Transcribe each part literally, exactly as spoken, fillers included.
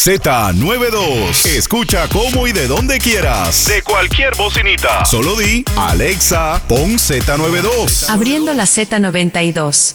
Z noventa y dos. Escucha cómo y de donde quieras. De cualquier bocinita. Solo di, Alexa, pon Z noventa y dos. Abriendo la Z noventa y dos.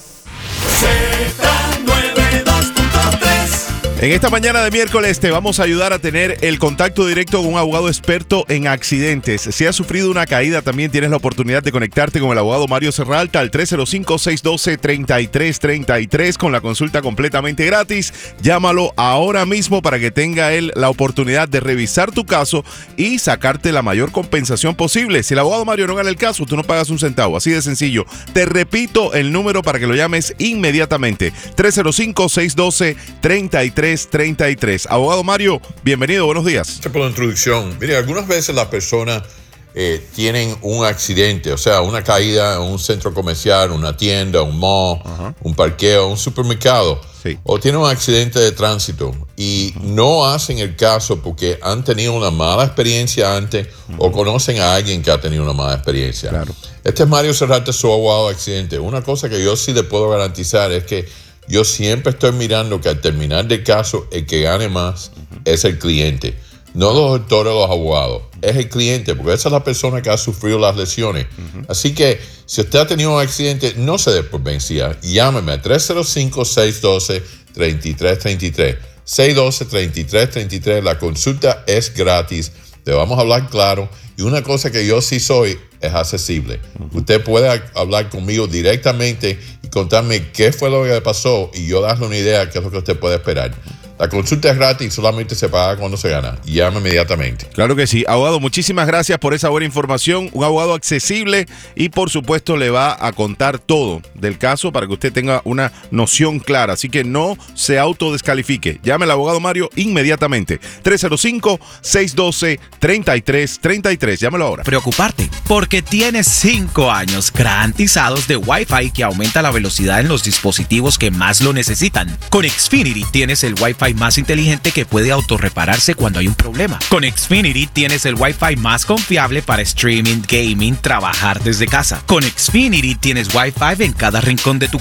Z noventa y dos punto tres. En esta mañana de miércoles te vamos a ayudar a tener el contacto directo con un abogado experto en accidentes. Si has sufrido una caída, también tienes la oportunidad de conectarte con el abogado Mario Serralta al tres cero cinco, seis uno dos, tres tres tres tres con la consulta completamente gratis. Llámalo ahora mismo para que tenga él la oportunidad de revisar tu caso y sacarte la mayor compensación posible. Si el abogado Mario no gana el caso, tú no pagas un centavo. Así de sencillo. Te repito el número para que lo llames inmediatamente. tres cero cinco, seis uno dos, tres tres treinta y tres. Abogado Mario, bienvenido, buenos días. Gracias por la introducción. Mire, algunas veces las personas eh, tienen un accidente, o sea, una caída en un centro comercial, una tienda, un mall, uh-huh. un parqueo, un supermercado, sí. o tienen un accidente de tránsito y uh-huh. no hacen el caso porque han tenido una mala experiencia antes uh-huh. o conocen a alguien que ha tenido una mala experiencia. Claro. Este es Mario Serralta, su abogado de accidente. Una cosa que yo sí le puedo garantizar es que yo siempre estoy mirando que al terminar del caso, el que gane más uh-huh. es el cliente. No los doctores o los abogados. Es el cliente, porque esa es la persona que ha sufrido las lesiones. Uh-huh. Así que, si usted ha tenido un accidente, no se dé por vencida. Llámeme a tres cero cinco, seis uno dos, tres tres tres tres. seis uno dos, tres tres tres tres. La consulta es gratis. Te vamos a hablar claro. Y una cosa que yo sí soy es accesible. Uh-huh. Usted puede hablar conmigo directamente y contarme qué fue lo que le pasó y yo darle una idea de qué es lo que usted puede esperar. La consulta es gratis, solamente se paga cuando se gana. Llame inmediatamente. Claro que sí. Abogado, muchísimas gracias por esa buena información. Un abogado accesible y, por supuesto, le va a contar todo del caso para que usted tenga una noción clara. Así que no se autodescalifique. Llame al abogado Mario inmediatamente. tres cero cinco, seis uno dos, tres tres tres tres. Llámelo ahora. Preocuparte, porque tienes cinco años garantizados de Wi-Fi que aumenta la velocidad en los dispositivos que más lo necesitan. Con Xfinity tienes el Wi-Fi más inteligente que puede autorrepararse cuando hay un problema. Con Xfinity tienes el Wi-Fi más confiable para streaming, gaming, trabajar desde casa. Con Xfinity tienes Wi-Fi en cada rincón de tu